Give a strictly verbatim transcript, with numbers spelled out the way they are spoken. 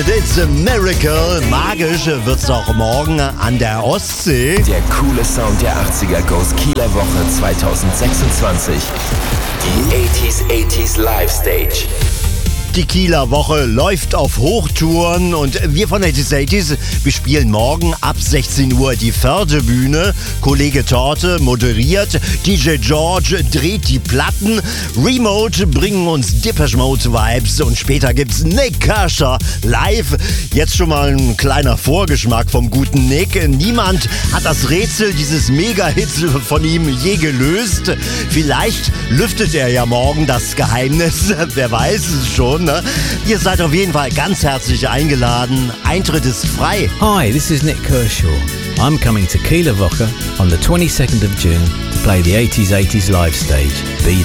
It's a miracle. Magisch wird's auch morgen an der Ostsee. Der coole Sound der achtziger Goes Kieler Woche zwanzig sechsundzwanzig. Die achtziger achtziger Live Stage. Die Kieler Woche läuft auf Hochtouren und wir von achtziger achtziger, wir spielen morgen ab sechzehn Uhr die Förde-Bühne. Kollege Torte moderiert, D J George dreht die Platten, Remote bringen uns Depeche Mode Vibes und später gibt's Nick Kershaw live. Jetzt schon mal ein kleiner Vorgeschmack vom guten Nick. Niemand hat das Rätsel dieses Mega-Hits von ihm je gelöst. Vielleicht lüftet er ja morgen das Geheimnis, wer weiß es schon. Ne? Ihr seid auf jeden Fall ganz herzlich eingeladen. Eintritt ist frei. Hi, this is Nick Kershaw. I'm coming to Kieler Woche on the twenty-second of June to play the achtziger achtziger live stage. Be